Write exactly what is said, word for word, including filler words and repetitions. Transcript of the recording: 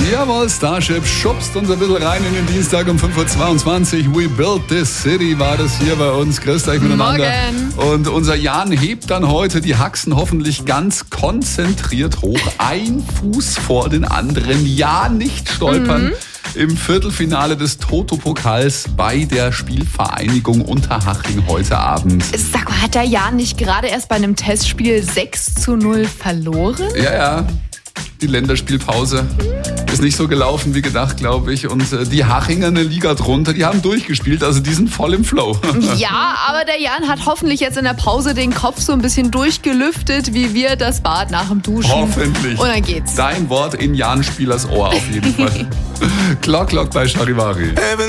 Jawohl, Starship schubst uns ein bisschen rein in den Dienstag um fünf Uhr zweiundzwanzig. We built this city war das hier bei uns. Grüßt euch miteinander. Morgen. Und unser Jan hebt dann heute die Haxen hoffentlich ganz konzentriert hoch. Ein Fuß vor den anderen. Ja, nicht stolpern. Mhm. Im Viertelfinale des Toto-Pokals bei der Spielvereinigung Unterhaching heute Abend. Sag mal, hat der Jan nicht gerade erst bei einem Testspiel sechs zu null verloren? Ja, ja. Die Länderspielpause ist nicht so gelaufen wie gedacht, glaube ich. Und äh, die Hachinger eine Liga drunter, die haben durchgespielt, also die sind voll im Flow. Ja, aber der Jan hat hoffentlich jetzt in der Pause den Kopf so ein bisschen durchgelüftet, wie wir das Bad nach dem Duschen. Hoffentlich. Und dann geht's. Dein Wort in Jan Spielers Ohr auf jeden Fall. Klock, Klock bei Charivari.